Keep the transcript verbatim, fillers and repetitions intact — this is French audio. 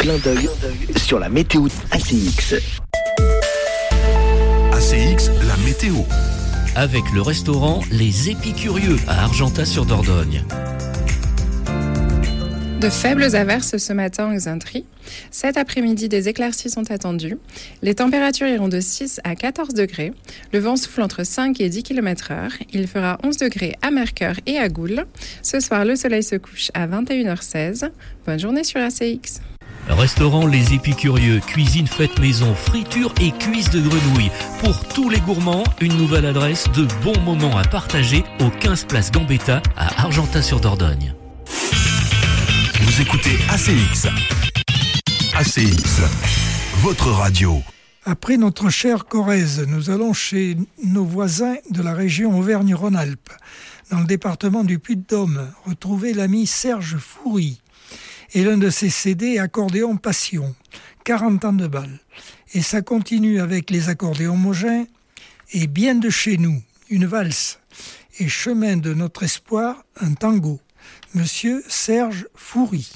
clin d'œil sur la météo A C X. A C X, la météo. Avec le restaurant Les Épicurieux à Argentat-sur-Dordogne. De faibles averses ce matin aux Xaintrys. Cet après-midi, des éclaircies sont attendues. Les températures iront de six à quatorze degrés. Le vent souffle entre cinq et dix kilomètres heure. Il fera onze degrés à Mercœur et à Goul. Ce soir, le soleil se couche à vingt et une heures seize. Bonne journée sur A C X. Restaurant Les Épicurieux, cuisine faite maison, friture et cuisse de grenouille. Pour tous les gourmands, une nouvelle adresse de bons moments à partager au quinze place Gambetta à Argentat-sur-Dordogne. Vous écoutez A C X. A C X, votre radio. Après notre chère Corrèze, nous allons chez nos voisins de la région Auvergne-Rhône-Alpes, dans le département du Puy-de-Dôme, retrouver l'ami Serge Foury et l'un de ses C D Accordéon Passion, quarante ans de bal. Et ça continue avec les accordéons Mogin et Bien de chez nous, une valse, et Chemin de notre espoir, un tango. Monsieur Serge Foury.